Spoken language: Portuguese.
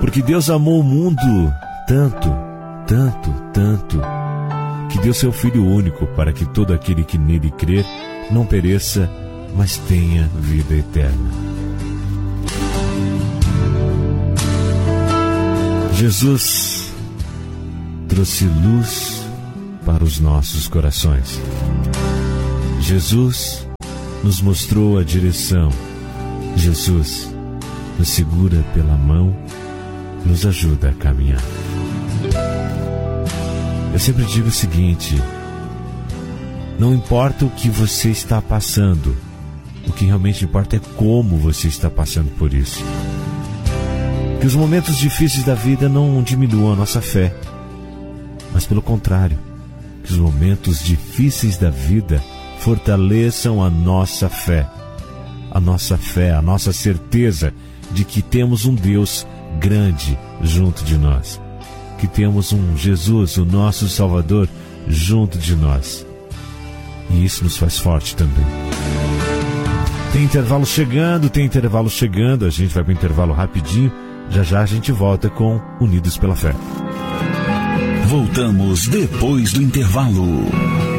Porque Deus amou o mundo tanto, tanto, tanto, que deu seu Filho único para que todo aquele que nele crer não pereça, mas tenha vida eterna. Jesus trouxe luz para os nossos corações. Jesus nos mostrou a direção. Jesus nos segura pela mão, nos ajuda a caminhar. Eu sempre digo o seguinte: não importa o que você está passando, o que realmente importa é como você está passando por isso. Que os momentos difíceis da vida não diminuam a nossa fé, mas pelo contrário, que os momentos difíceis da vida fortaleçam a nossa fé, a nossa certeza de que temos um Deus grande junto de nós, que temos um Jesus, o nosso Salvador, junto de nós. E isso nos faz forte também. Tem intervalo chegando, a gente vai para o intervalo rapidinho, já a gente volta com Unidos pela Fé. Voltamos depois do intervalo.